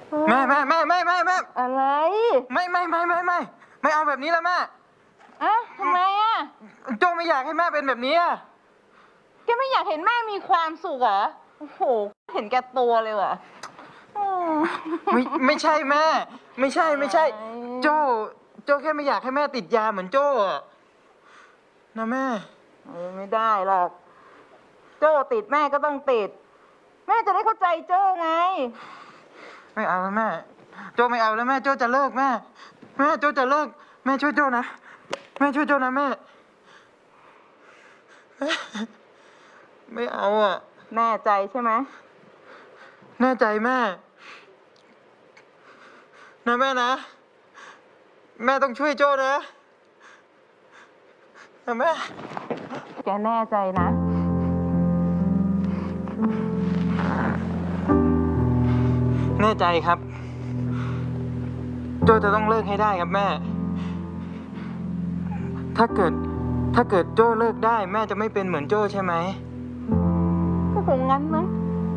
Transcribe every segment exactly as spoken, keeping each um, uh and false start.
แม่แม่แม่แม่แม่แม่อะไรไม่ไม่ไม่ไม่ไม่ไม่เอาแบบนี้แล้วแม่อ่ะทำไมอ่ะโจไม่อยากให้แม่เป็นแบบนี้อ่ะแกไม่อยากเห็นแม่มีความสุขเหรอโอ้โหเห็นแกตัวเลยว่ะไม่ไม่ใช่แม่ ไม่ใช่ไม่ใช่ โจโจแค่ไม่อยากให้แม่ติดยาเหมือนโจอ่ะนะแม่เออไม่ได้หรอกโจติดแม่ก็ต้องติดแม่จะได้เข้าใจโจไงไม่เอาแล้วแม่โจไม่เอาแล้วแม่โจจะเลิกแม่แม่โจจะเลิกแม่ช่วยโจนะแม่ช่วยโจนะแม่ไม่เอาอ่ะแน่ใจใช่ไหมแน่ใจแม่นะแม่นะแม่ต้องช่วยโจนะนะแม่แกแน่ใจนะแน่ใจครับโจจะต้องเลิกให้ได้ครับแม่ถ้าเกิดถ้าเกิดโจเลิกได้แม่จะไม่เป็นเหมือนโจใช่ไหมก็คงงั้นมั้ง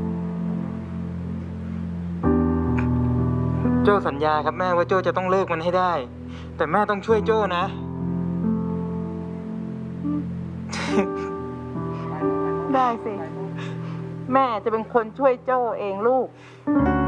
โจสัญญาครับแม่ว่าโจจะต้องเลิกมันให้ได้แต่แม่ต้องช่วยโจนะได้สิแม่จะเป็นคนช่วยโจเองลูก